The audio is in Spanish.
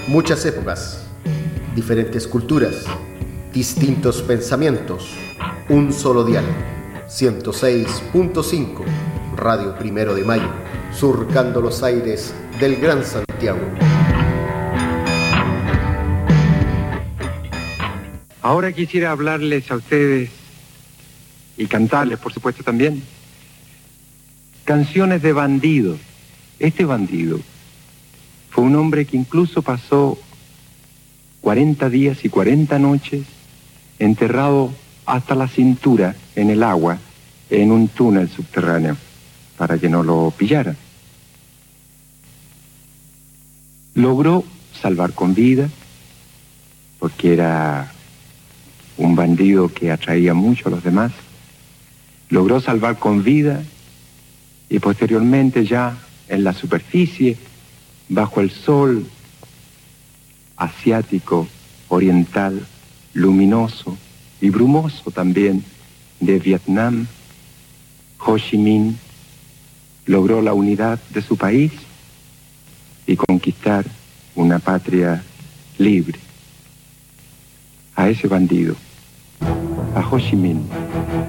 Muchas épocas, diferentes culturas, distintos pensamientos, un solo dial, 106.5, Radio Primero de Mayo, surcando los aires del Gran Santiago. Ahora quisiera hablarles a ustedes y cantarles, por supuesto, también canciones de bandido. Este bandido fue un hombre que incluso pasó 40 días y 40 noches enterrado hasta la cintura en el agua en un túnel subterráneo para que no lo pillaran. Logró salvar con vida porque era un bandido que atraía mucho a los demás. Logró salvar con vida y posteriormente ya en la superficie, bajo el sol asiático, oriental, luminoso y brumoso también de Vietnam, Ho Chi Minh logró la unidad de su país y conquistar una patria libre. A ese bandido, a Ho Chi Minh,